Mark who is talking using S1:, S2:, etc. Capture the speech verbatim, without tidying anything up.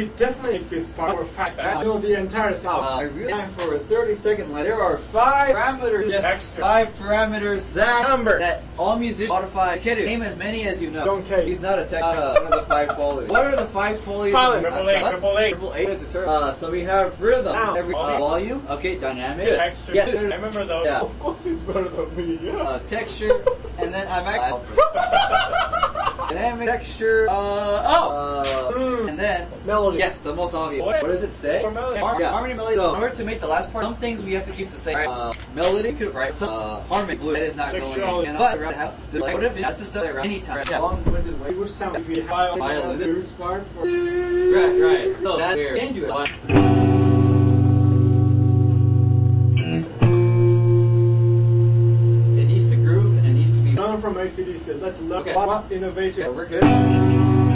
S1: we definitely make this part more fact. I know the entire sound.
S2: Uh, I really time for a thirty second line. There are five parameters.
S1: Yes, extra.
S2: Five parameters that
S1: Number.
S2: that all musicians modify. Kid, name as many as you know.
S1: Don't care.
S2: He's not a tech. Uh, one of the five qualities. What are the five qualities?
S1: Silent.
S2: Of,
S3: Triple A,
S2: uh,
S3: triple A.
S2: Triple A is a term. Uh, so we have rhythm.
S1: Sound.
S2: Every, uh, volume. Okay, dynamic.
S3: Good. Extra.
S2: Yeah.
S3: I remember those.
S2: Yeah.
S1: Of course he's better than me, yeah.
S2: Uh, texture, and then I'm actually dynamic texture. Uh, oh, uh,
S1: Mm.
S2: and then
S1: Melody.
S2: Yes, the most obvious.
S3: What?
S2: What does it say?
S3: Or melody.
S2: Har- yeah, harmony, melody. So in order to make the last part, some things we have to keep the same. Uh, melody, could write some uh, harmony. Blue. That is not going.
S1: Sexuality.
S2: in. But have the, like, what if that's just stuff around anytime? Yeah.
S1: Long-winded way. It would sound if we had
S2: Violin.
S1: a blues part for...
S2: Right, right. So that's where you can do it. It needs to groove and it needs to be.
S1: None from A C D said, let's look
S2: Okay.
S1: at what innovative.
S2: Yeah, we're good.